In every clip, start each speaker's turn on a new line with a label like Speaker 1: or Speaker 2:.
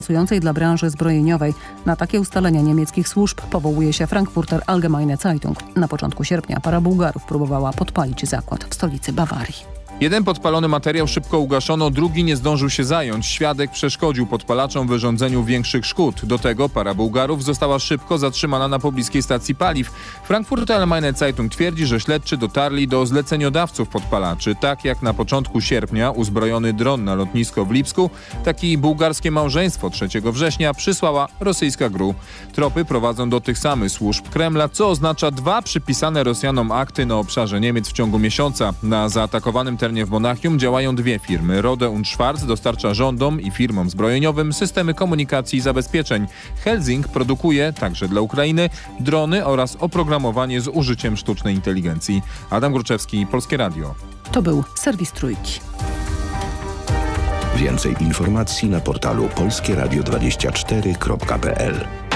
Speaker 1: pracującej dla branży zbrojeniowej. Na takie ustalenia niemieckich służb powołuje się Frankfurter Allgemeine Zeitung. Na początku sierpnia para Bułgarów próbowała podpalić zakład w stolicy Bawarii.
Speaker 2: Jeden podpalony materiał szybko ugaszono, drugi nie zdążył się zająć. Świadek przeszkodził podpalaczom w wyrządzeniu większych szkód. Do tego para Bułgarów została szybko zatrzymana na pobliskiej stacji paliw. Frankfurter Allgemeine Zeitung twierdzi, że śledczy dotarli do zleceniodawców podpalaczy. Tak jak na początku sierpnia uzbrojony dron na lotnisko w Lipsku, tak i bułgarskie małżeństwo 3 września przysłała rosyjska GRU. Tropy prowadzą do tych samych służb Kremla, co oznacza 2 przypisane Rosjanom akty na obszarze Niemiec w ciągu miesiąca. Na zaatakowanym terenie w Monachium działają 2 firmy. Rode und Schwarz dostarcza rządom i firmom zbrojeniowym systemy komunikacji i zabezpieczeń. Helsing produkuje, także dla Ukrainy, drony oraz oprogramowanie z użyciem sztucznej inteligencji. Adam Gruczewski, Polskie Radio.
Speaker 1: To był serwis Trójki.
Speaker 3: Więcej informacji na portalu polskieradio24.pl.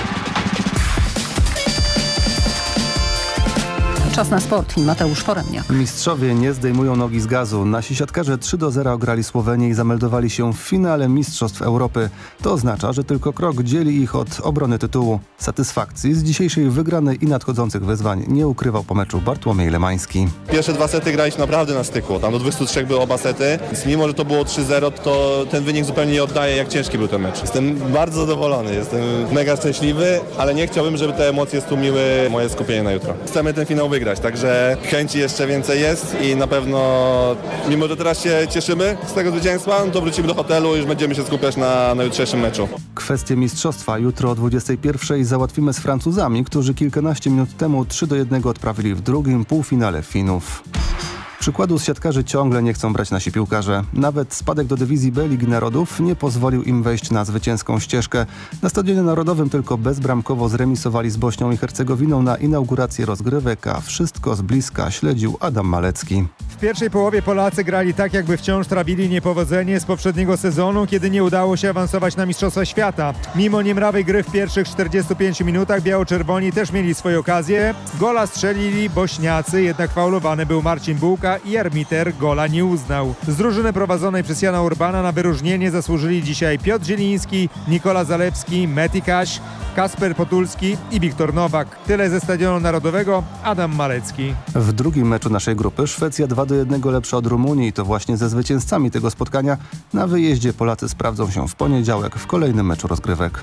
Speaker 1: Czas na sport. Mateusz Foremniak.
Speaker 4: Mistrzowie nie zdejmują nogi z gazu. Nasi siatkarze 3-0 ograli Słowenię i zameldowali się w finale Mistrzostw Europy. To oznacza, że tylko krok dzieli ich od obrony tytułu. Satysfakcji z dzisiejszej wygranej i nadchodzących wyzwań nie ukrywał po meczu Bartłomiej Lemański.
Speaker 5: Pierwsze 2 sety graliśmy naprawdę na styku. Tam do 23 były oba sety. Więc mimo, że to było 3-0, to ten wynik zupełnie nie oddaje, jak ciężki był ten mecz. Jestem bardzo zadowolony, jestem mega szczęśliwy, ale nie chciałbym, żeby te emocje stłumiły moje skupienie na jutro. Chcemy ten finał wygrać. Także chęci jeszcze więcej jest i na pewno, mimo że teraz się cieszymy z tego zwycięstwa, to wrócimy do hotelu i już będziemy się skupiać na jutrzejszym meczu.
Speaker 4: Kwestię mistrzostwa jutro o 21:00 załatwimy z Francuzami, którzy kilkanaście minut temu 3-1 odprawili w drugim półfinale Finów. Przykładu z siatkarzy ciągle nie chcą brać nasi piłkarze. Nawet spadek do dywizji B Ligi Narodów nie pozwolił im wejść na zwycięską ścieżkę. Na Stadionie Narodowym tylko bezbramkowo zremisowali z Bośnią i Hercegowiną na inaugurację rozgrywek, a wszystko z bliska śledził Adam Malecki.
Speaker 6: W pierwszej połowie Polacy grali tak, jakby wciąż trawili niepowodzenie z poprzedniego sezonu, kiedy nie udało się awansować na Mistrzostwa Świata. Mimo niemrawej gry w pierwszych 45 minutach biało-czerwoni też mieli swoje okazje. Gola strzelili Bośniacy, jednak faulowany był Marcin Bułka i arbiter gola nie uznał. Z drużyny prowadzonej przez Jana Urbana na wyróżnienie zasłużyli dzisiaj Piotr Zieliński, Nikola Zalewski, Meti Kaś, Kasper Potulski i Wiktor Nowak. Tyle ze Stadionu Narodowego, Adam Malecki.
Speaker 4: W drugim meczu naszej grupy Szwecja 2-1 lepsza od Rumunii. To właśnie ze zwycięzcami tego spotkania na wyjeździe Polacy sprawdzą się w poniedziałek w kolejnym meczu rozgrywek.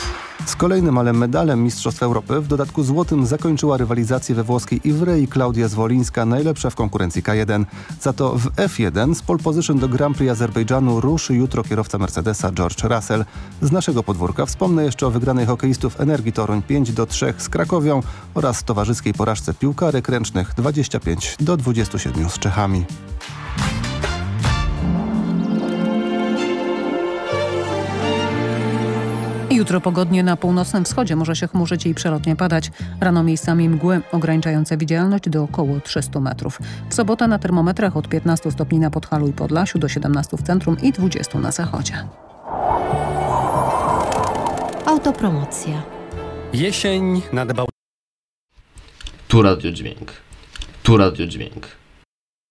Speaker 4: Z kolejnym, ale medalem Mistrzostw Europy, w dodatku złotym, zakończyła rywalizację we włoskiej Ivrei Klaudia Zwolińska, najlepsza w konkurencji K1. Za to w F1 z pole position do Grand Prix Azerbejdżanu ruszy jutro kierowca Mercedesa George Russell. Z naszego podwórka wspomnę jeszcze o wygranej hokeistów Energii Toruń 5-3 z Krakowią oraz towarzyskiej porażce piłkarek ręcznych 25-27 z Czechami.
Speaker 1: Jutro pogodnie na północnym wschodzie może się chmurzyć i przelotnie padać. Rano miejscami mgły ograniczające widzialność do około 300 metrów. W sobotę na termometrach od 15 stopni na Podhalu i Podlasiu do 17 w centrum i 20 na zachodzie.
Speaker 7: Autopromocja.
Speaker 8: Jesień nadbał. Tu radiodźwięk. Tu radiodźwięk.